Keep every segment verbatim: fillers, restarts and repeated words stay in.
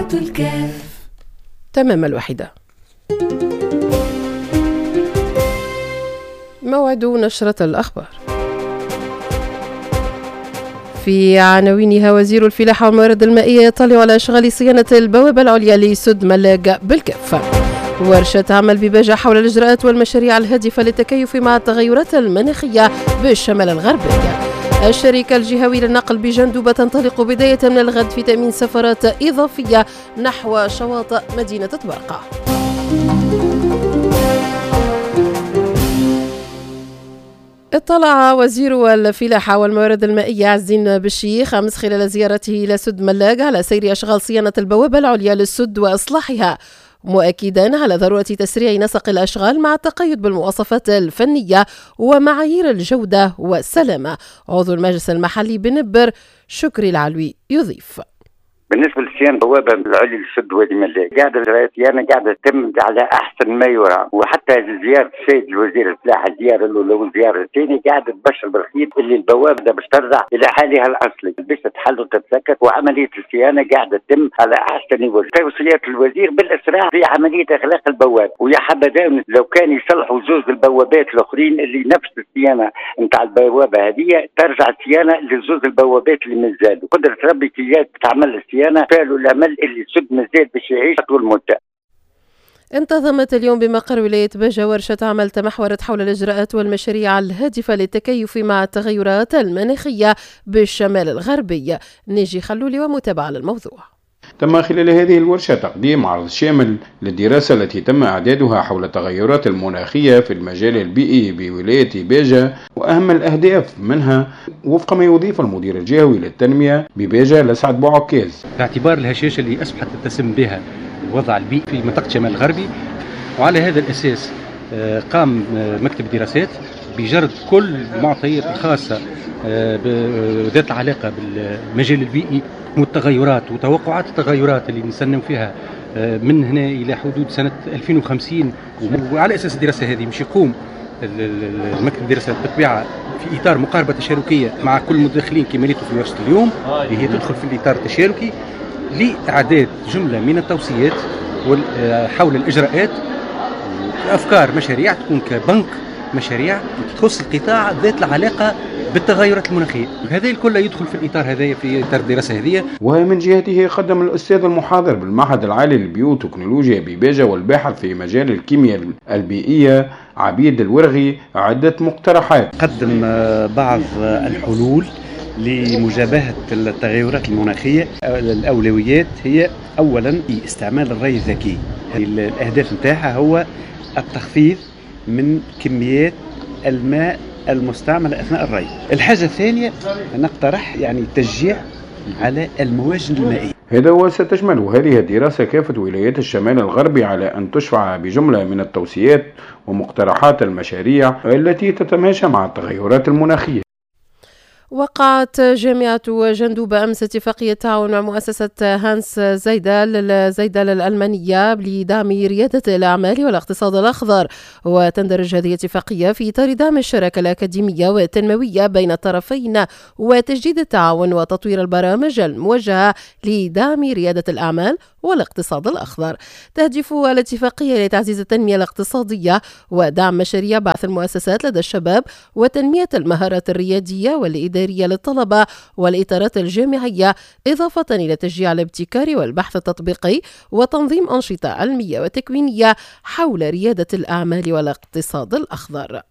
صوت الكاف. تمام الوحدة. موعد نشرة الأخبار. في عناوينها: وزير الفلاحة والموارد المائية يطلع على إشغال صيانة البوابة العليا لسد ملاق بالكف. ورشة عمل بباجة حول الإجراءات والمشاريع الهادفة للتكيف مع التغيرات المناخية بالشمال الغربي. الشركة الجهوية للنقل بجندوبة تنطلق بداية من الغد في تأمين سفرات إضافية نحو شواطئ مدينة طبرقة. اطلع وزير الفلاحة والموارد المائية عزين بالشيخ أمس خلال زيارته إلى سد ملاق على سير أشغال صيانة البوابة العليا للسد وإصلاحها، مؤكدا على ضرورة تسريع نسق الأشغال مع التقيد بالمواصفات الفنية ومعايير الجودة والسلامة. عضو المجلس المحلي بنبر شكري العلوي يضيف: بالنسبه لصيانه البوابه العليا للسد وادي ملاق، قاعده الصيانه قاعده تتم على احسن ما يرام، وحتى زياره السيد الوزير الفلاحه الزياره الاولى والزياره الثانيه قاعده تبشر بالخير اللي البوابه باش ترجع الى حالها الاصلي، باش تحل وتتسكر، وعمليه الصيانه قاعده تتم على احسن وجه. توصيات الوزير بالاسراع في عمليه اغلاق البوابه، ويا حبذا لو كان يصلحوا زوز البوابات الاخرين اللي نفس الصيانه نتاع البوابه هذه، ترجع الصيانه لزوز البوابات اللي مازالوا. قدره ربي كي تعمل الصيانه فعلوا الامل اللي سد مازال باش يعيش طول المده. انتظمت اليوم بمقر ولاية باجة ورشة عمل تمحورت حول الإجراءات والمشاريع الهادفة للتكيف مع التغيرات المناخية بالشمال الغربي. نيجي خلولي ومتابعة للموضوع. تم خلال هذه الورشة تقديم عرض شامل للدراسة التي تم إعدادها حول التغيرات المناخية في المجال البيئي بولاية باجة وأهم الأهداف منها وفق ما يضيف المدير الجهوي للتنمية بباجة لسعد بوعكاز، باعتبار الهشاشة اللي أصبحت تتسم بها الوضع البيئي في منطقة شمال الغربي. وعلى هذا الأساس قام مكتب الدراسات بجرد كل المعطيات الخاصة ذات العلاقة بالمجال البيئي والتغيرات وتوقعات التغيرات اللي نستنوا فيها من هنا إلى حدود سنة ألفين وخمسين. وعلى أساس الدراسة هذه مش يقوم المكتب الدراسات بالطبيعة في إطار مقاربة تشاركية مع كل المدخلين كما ريتوا في ورشة اليوم، اللي هي تدخل في الإطار التشاركي لإعداد جملة من التوصيات حول الإجراءات وأفكار مشاريع تكون كبنك مشاريع تخص القطاع ذات العلاقة بالتغيرات المناخية. هذا الكل يدخل في الإطار هذا في إطار الدراسة هذه. ومن جهته قدم الأستاذ المحاضر بالمعهد العالي للبيوتكنولوجيا بباجة والباحث في مجال الكيمياء البيئية عبيد الورغي عدة مقترحات. قدم بعض الحلول لمجابهة التغيرات المناخية. الأولويات هي أولا استعمال الري الذكي، الأهداف نتاعها هو التخفيض من كميات الماء المستعملة أثناء الري. الحاجة الثانية نقترح يعني تشجيع على الموازن المائية. هذا وستشمل هذه الدراسة كافة ولايات الشمال الغربي على أن تشرع بجملة من التوصيات ومقترحات المشاريع التي تتماشى مع التغيرات المناخية. وقعت جامعة جندوبة أمس اتفاقية تعاون مع مؤسسة هانس زايدل زايدل الألمانية لدعم ريادة الأعمال والاقتصاد الأخضر، وتندرج هذه الاتفاقية في إطار دعم الشراكة الأكاديمية والتنموية بين الطرفين وتجديد التعاون وتطوير البرامج الموجهة لدعم ريادة الأعمال والاقتصاد الأخضر. تهدف الاتفاقية لتعزيز التنمية الاقتصادية ودعم مشاريع بعث المؤسسات لدى الشباب وتنمية المهارات الريادية والإدارية للطلبة والإطارات الجامعية، إضافة إلى تشجيع الابتكار والبحث التطبيقي وتنظيم أنشطة علمية وتكوينية حول ريادة الأعمال والاقتصاد الأخضر.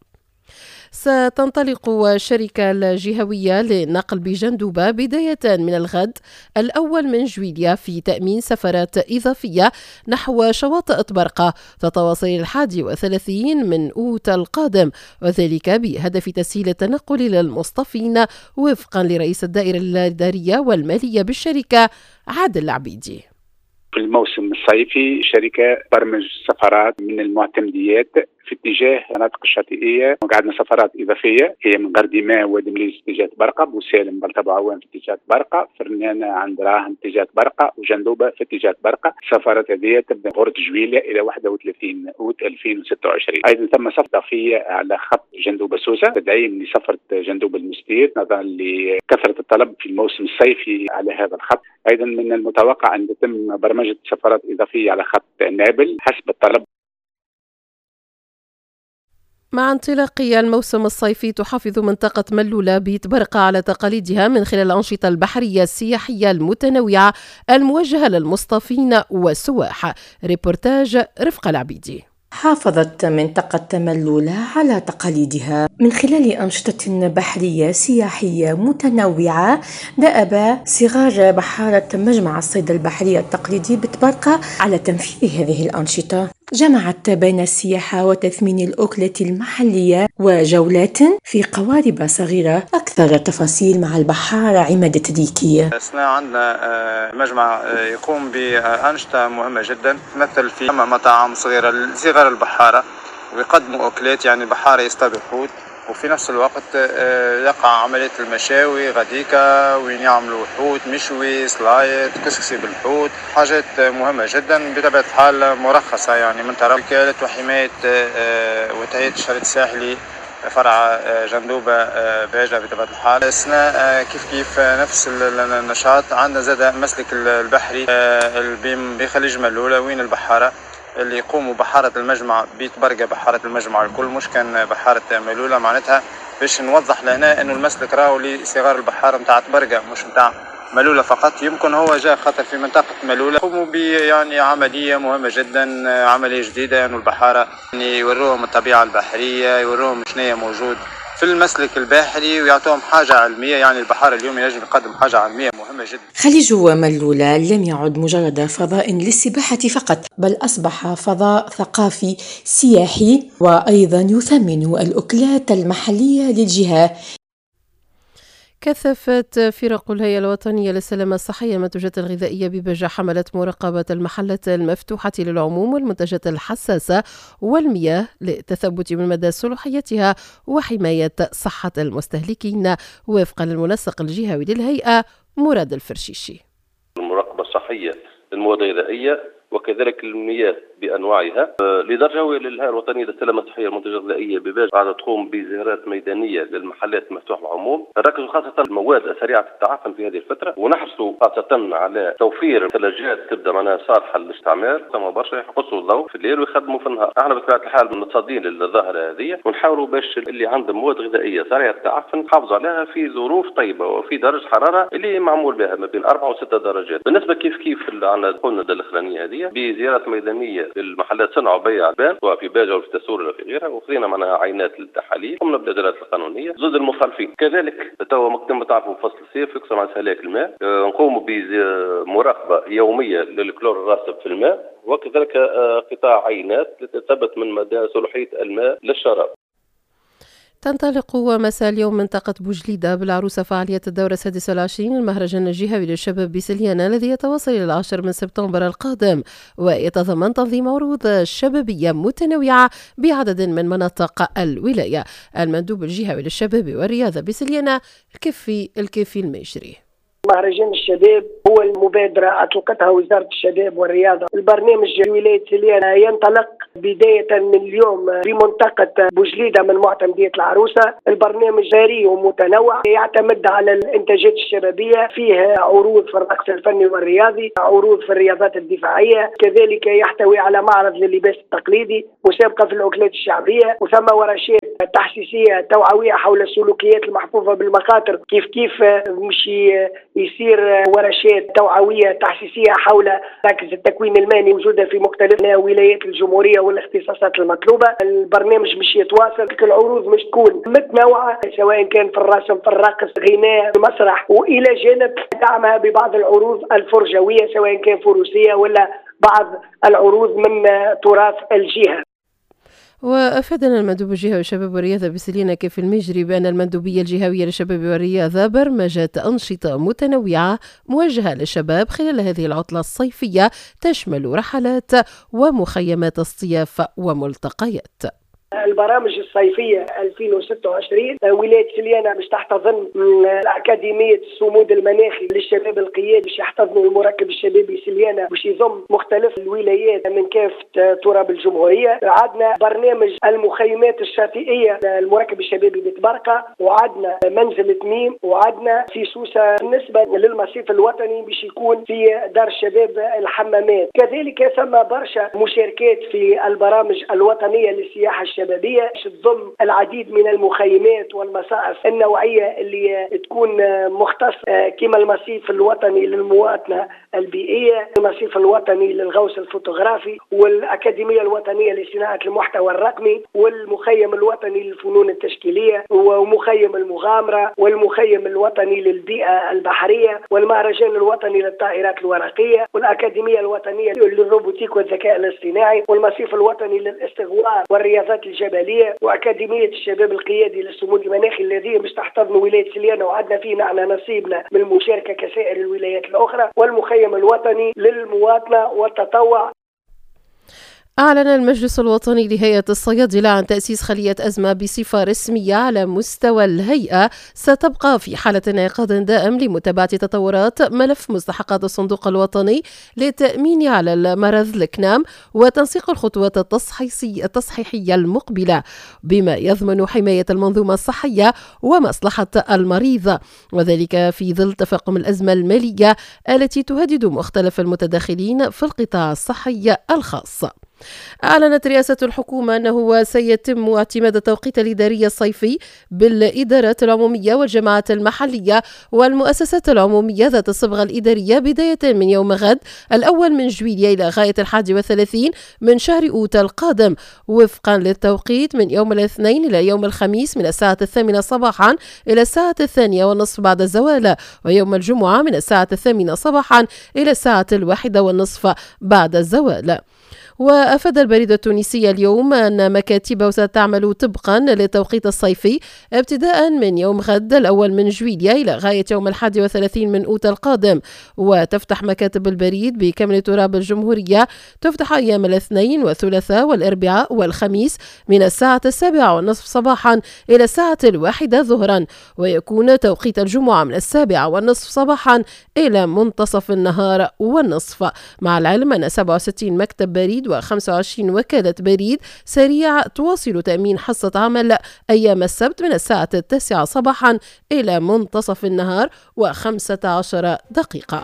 ستنطلق الشركة الجهوية للنقل بجندوبة بداية من الغد الأول من جويليا في تأمين سفرات إضافية نحو شواطئ طبرقة تتواصل الحادي وثلاثين من أوت القادم، وذلك بهدف تسهيل التنقل للمصطفين وفقا لرئيس الدائرة الإدارية والمالية بالشركة عادل العبيدي. في الموسم الصيفي شركة برمج سفرات من المعتمديات في اتجاه المناطق الشاطئيه، وقعدنا سفرات اضافيه هي من غرديماء وادي مليز اتجاه برقه، بوسالم بلطبة عوان في اتجاه برقه، فرنانه عند راهن اتجاه برقه، وجندوبه في اتجاه برقه. السفرات هذه تبدا غورة جويليا الى واحد وثلاثين اوت ألفين وستة وعشرين. ايضا ثم صفقه اضافيه على خط جندوبه سوسه تدعيم لسفره جندوبه المستير نظرا لكثره الطلب في الموسم الصيفي على هذا الخط. ايضا من المتوقع ان تتم برمجه سفرات اضافيه على خط نابل حسب الطلب. مع انطلاق الموسم الصيفي تحافظ منطقة ملولة بيت برقة على تقاليدها من خلال الأنشطة البحرية السياحية المتنوعة الموجهة للمصطافين والسواح. ريبورتاج رفقة العبيدي. حافظت منطقة ملولة على تقاليدها من خلال أنشطة بحرية سياحية متنوعة. دأب صغار بحارة مجمع الصيد البحري التقليدي بتبرقة على تنفيذ هذه الأنشطة، جمعت بين السياحة وتثمين الأكلة المحلية وجولات في قوارب صغيرة. أكثر تفاصيل مع البحار عماد التديكي. احنا عندنا مجمع يقوم بأنشطة مهمة جدا، تمثل في مطاعم صغيرة لصغار البحارة ويقدموا أكلات، يعني البحارة يصطادوا الحوت وفي نفس الوقت يقع عملية المشاوي غديكا وين يعملوا حوت مشوي سلايد كسكسي بالحوت، حاجات مهمة جدا بطبيعة الحال مرخصة يعني من طرف وكالة وحماية وتهيئة الشريط الساحلي فرع جندوبة باجة بطبيعة الحال. السنة كيف كيف نفس النشاط. عندنا زاد مسلك البحري بخليج ملولة وين البحارة اللي يقوموا بحارة المجمع بيت برقة بحارة المجمع الكل، مش كان بحارة ملولة. معناتها باش نوضح لهنا انه المسلك راهو لصغار البحارة متاع برقة مش متاع ملولة فقط. يمكن هو جاء خاطر في منطقة ملولة يقوموا ب يعني عملية مهمة جدا، عملية جديدة انه يعني البحارة يعني يوروهم الطبيعة البحرية، يوروهم شنو موجود في المسلك البحري ويعطوهم حاجة علمية. يعني البحار اليوم ينجم يقدم حاجة علمية مهمة جدا. خليج ملولة لم يعد مجرد فضاء للسباحة فقط، بل أصبح فضاء ثقافي سياحي وأيضا يثمن الأكلات المحلية للجهة. كثفت فرق الهيئة الوطنية للسلامة الصحية المنتجات الغذائية ببجة حملة مراقبة المحلات المفتوحة للعموم والمنتجات الحساسة والمياه للتثبت من مدى صلاحيتها وحماية صحة المستهلكين، وفقا للمنسق الجهوي للهيئة مراد الفرشيشي. المراقبة الصحية للمواد الغذائية وكذلك المياه بانواعها، لدرجه للهيئه الوطنيه للسلامه الصحيه المنتجات الغذائيه بباجة قاعده تقوم بزيارات ميدانيه للمحلات المفتوحه للعموم، نركزوا خاصه المواد السريعه التعفن في هذه الفتره، ونحرصوا خاصه على توفير ثلاجات تبدا معناها صالحه للاستعمال، ثم برشا يحقصوا الضوء في الليل ويخدموا في النهار. احنا بطبيعه الحال متصدين للظاهره هذه ونحاولوا باش اللي عندهم مواد غذائيه سريعه التعفن نحافظوا عليها في ظروف طيبه وفي درجه حراره اللي معمول بها ما بين أربعة وستة درجات. بالنسبه كيف كيف عندنا قلنا الاخرانيه هذه بزيارات ميدانيه للمحلات صنع وبيع البان سواء في باجة وفي تسور ولا في غيرها، وخذينا معنا عينات للتحاليل، قمنا بالاجراءات القانونيه ضد المخالفين. كذلك توا كما تعرفوا فصل الصيف يقسم على استهلاك الماء، نقوم بمراقبه يوميه للكلور الراصب في الماء، وكذلك قطاع عينات لتثبت من مدى صلاحيه الماء للشراب. تنطلق مساء اليوم منطقة بوجليدة بالعروسة فعالية الدورة السادسة والعشرين المهرجان الجهوي للشباب بسليانة الذي يتواصل إلى العاشر من سبتمبر القادم، ويتضمن تنظيم عروض شبابية متنوعة بعدد من مناطق الولاية. المندوب الجهوي للشباب والرياضة بسليانة الكفي الكفي المجري. مهرجان الشباب هو المبادرة أطلقتها وزارة الشباب والرياضة. البرنامج ولاية سليانة ينطلق بداية من اليوم في منطقة بوجليدة من معتمدية العروسة. البرنامج جاري ومتنوع يعتمد على الإنتاجات الشبابية، فيه عروض في الرقص الفني والرياضي، عروض في الرياضات الدفاعية، كذلك يحتوي على معرض لللباس التقليدي، مسابقة في الأكلات الشعبية، وثم ورشات تحسيسية توعوية حول السلوكيات المحفوفة بالمخاطر. كيف كيف مش يصير ورشات توعوية تحسيسية حول ركز التكوين المالي موجودة في مختلف ولايات الجمهورية والاختصاصات المطلوبة. البرنامج مش يتواصل، العروض مش تكون متنوعة سواء كان في الرسم في الرقص غناء مسرح، وإلى جانب دعمها ببعض العروض الفرجوية سواء كان فروسية ولا بعض العروض من تراث الجهة. وأفادنا المندوب الجهوي للشباب والرياضة بسليانة كفي المجري بأن المندوبية الجهوية للشباب والرياضة برمجت أنشطة متنوعة موجهة للشباب خلال هذه العطلة الصيفية تشمل رحلات ومخيمات اصطياف وملتقيات. البرامج الصيفية ألفين وستة وعشرين ولاية سليانة باش تحتضن أكاديمية الصمود المناخي للشباب القيادي باش يحتضنوا المركب الشبابي سليانة باش يضم مختلف الولايات من كافة تراب الجمهورية. عندنا برنامج المخيمات الشاطئية المركب الشبابي بتبرقة، وعندنا منزل تميم، وعندنا في سوسة بالنسبة للمصيف الوطني باش يكون في دار الشباب الحمامات. كذلك ثم برشا مشاركات في البرامج الوطنية للسياحة الشبابية باش تضم العديد من المخيمات والمصائف النوعية اللي تكون مختص كما المصيف الوطني للمواطنة البيئية، المصيف الوطني للغوص الفوتوغرافي، والأكاديمية الوطنية لصناعة المحتوى الرقمي، والمخيم الوطني للفنون التشكيلية، ومخيم المغامرة، والمخيم الوطني للبيئة البحرية، والمهرجان الوطني للطائرات الورقية، والأكاديمية الوطنية للروبوتيك والذكاء الاصطناعي، والمصيف الوطني للاستغوار والرياضات الجبلية، وأكاديمية الشباب القيادي للصمود المناخي الذي باش تحتضن ولاية سليانة وعدنا فيه نحن نصيبنا من المشاركة كسائر الولايات الأخرى، والمخيم الوطني للمواطنة والتطوع. أعلن المجلس الوطني لهيئة الصيادلة عن تأسيس خلية أزمة بصفة رسمية على مستوى الهيئة ستبقى في حالة انعقاد دائم لمتابعة تطورات ملف مستحقات الصندوق الوطني للتأمين على المرض الكنام وتنسيق الخطوات التصحيحية المقبلة بما يضمن حماية المنظومة الصحية ومصلحة المريض، وذلك في ظل تفاقم الأزمة المالية التي تهدد مختلف المتداخلين في القطاع الصحي الخاص. أعلنت رئاسة الحكومة أنه سيتم اعتماد التوقيت الإداري الصيفي بالإدارات العمومية والجماعات المحلية والمؤسسات العمومية ذات الصبغة الإدارية بداية من يوم غد الأول من جويلية إلى غاية الحادي والثلاثين من شهر أوت القادم، وفقا للتوقيت من يوم الاثنين إلى يوم الخميس من الساعة الثامنة صباحا إلى الساعة الثانية والنصف بعد الزوال، ويوم الجمعة من الساعة الثامنة صباحا إلى الساعة الواحدة والنصف بعد الزوال. وأفاد البريد التونسي اليوم أن مكاتبه ستعمل طبقا للتوقيت الصيفي ابتداء من يوم غد الأول من جويلية إلى غاية يوم الحادي والثلاثين من أوت القادم، وتفتح مكاتب البريد بكامل تراب الجمهورية تفتح أيام الاثنين والثلاثاء والأربعاء والخميس من الساعة السابعة والنصف صباحا إلى الساعة الواحدة ظهرا، ويكون توقيت الجمعة من السابعة والنصف صباحا إلى منتصف النهار والنصف، مع العلم أن سبعة وستين مكتب بريد وخمسة وعشرين وكالة بريد سريع تواصل تأمين حصة عمل أيام السبت من الساعة التاسعة صباحا إلى منتصف النهار وخمسة عشر دقيقة.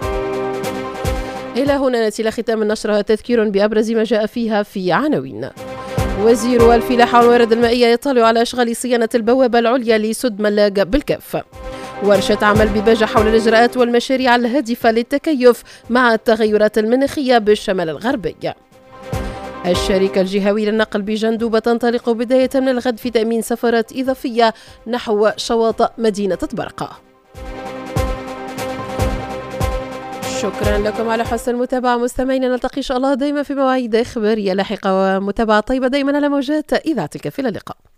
إلى هنا نأتي إلى ختام النشرة، تذكير بأبرز ما جاء فيها في عناوين. وزير الفلاحة والموارد المائية يطلع على إشغال صيانة البوابة العليا لسد ملاق بالكف. ورشة عمل بباجة حول الإجراءات والمشاريع الهادفة للتكيف مع التغيرات المناخية بالشمال الغربي. الشركة الجهوية للنقل بجندوبة تنطلق بداية من الغد في تأمين سفرات إضافية نحو شواطئ مدينة تبرقة. شكرا لكم على حسن المتابعة مستمعينا، نلتقي إن شاء الله دائما في مواعيد إخبارية لاحقة ومتابعة طيبة دائما على موجات إذاعة الكفيل. اللقاء.